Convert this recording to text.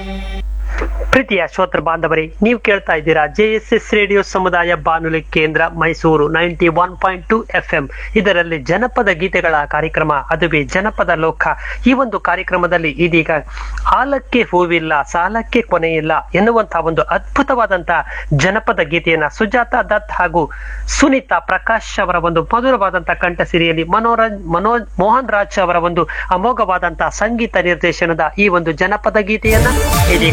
ಪ್ರೀತಿಯ ಶ್ರೋತೃ ಬಾಂಧವರೇ, ನೀವು ಕೇಳ್ತಾ ಇದ್ದೀರಾ JSS ರೇಡಿಯೋ ಸಮುದಾಯ ಬಾನುಲಿ ಕೇಂದ್ರ ಮೈಸೂರು 91.2 FM. ಇದರಲ್ಲಿ ಜನಪದ ಗೀತೆಗಳ ಕಾರ್ಯಕ್ರಮ, ಅದುವೇ ಜನಪದ ಲೋಕ. ಈ ಒಂದು ಕಾರ್ಯಕ್ರಮದಲ್ಲಿ ಇದೀಗ ಆಲಕ್ಕೆ ಹೂವಿಲ್ಲ ಸಾಲಕ್ಕೆ ಕೊನೆಯಿಲ್ಲ ಎನ್ನುವಂತಹ ಒಂದು ಅದ್ಭುತವಾದಂತಹ ಜನಪದ ಗೀತೆಯನ್ನ ಸುಜಾತಾ ದತ್ ಹಾಗೂ ಸುನೀತಾ ಪ್ರಕಾಶ್ ಅವರ ಒಂದು ಮಧುರವಾದಂತಹ ಕಂಠಸಿರಿಯಲ್ಲಿ ಮೋಹನ್ ರಾಜ್ ಅವರ ಒಂದು ಅಮೋಘವಾದಂತಹ ಸಂಗೀತ ನಿರ್ದೇಶನದ ಈ ಒಂದು ಜನಪದ ಗೀತೆಯನ್ನ ಇದೀಗ